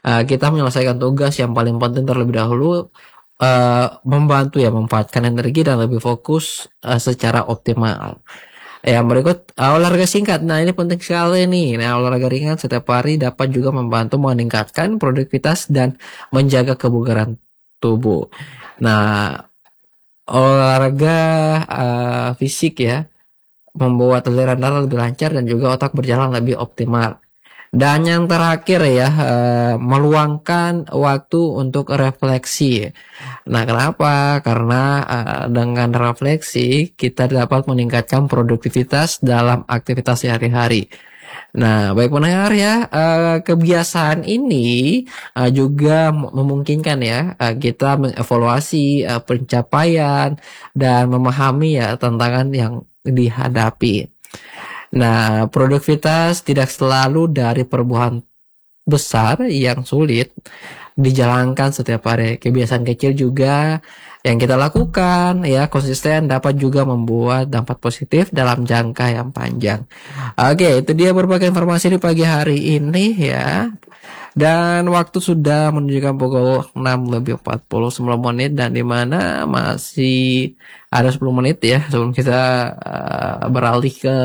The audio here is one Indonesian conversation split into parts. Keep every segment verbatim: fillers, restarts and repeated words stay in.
uh, kita menyelesaikan tugas yang paling penting terlebih dahulu, uh, membantu ya memanfaatkan energi dan lebih fokus uh, secara optimal. Yang berikut, uh, olahraga singkat. Nah, ini penting sekali nih. Nah, olahraga ringan setiap hari dapat juga membantu meningkatkan produktivitas dan menjaga kebugaran tubuh. Nah, olahraga uh, fisik ya membuat aliran darah lebih lancar dan juga otak berjalan lebih optimal. Dan yang terakhir ya, uh, meluangkan waktu untuk refleksi. Nah, kenapa? Karena uh, dengan refleksi kita dapat meningkatkan produktivitas dalam aktivitas sehari-hari. Nah, baik pendengar ya, uh, kebiasaan ini uh, juga memungkinkan ya uh, kita mengevaluasi uh, pencapaian dan memahami ya tantangan yang dihadapi. Nah, produktivitas tidak selalu dari perbuatan besar yang sulit dijalankan setiap hari. Kebiasaan kecil juga yang kita lakukan ya konsisten dapat juga membuat dampak positif dalam jangka yang panjang. Oke, itu dia berbagai informasi di pagi hari ini ya. Dan waktu sudah menunjukkan pukul enam lebih empat puluh sembilan menit dan di mana masih ada sepuluh menit ya sebelum kita uh, beralih ke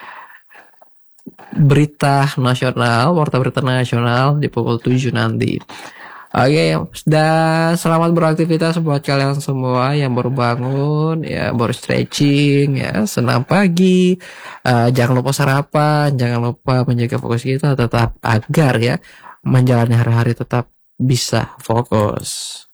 berita nasional, warta berita nasional di pukul tujuh nanti. Oke, dan selamat beraktivitas buat kalian semua yang baru bangun, ya baru stretching, ya senam pagi. Uh, jangan lupa sarapan, jangan lupa menjaga fokus kita tetap agar ya menjalani hari-hari tetap bisa fokus.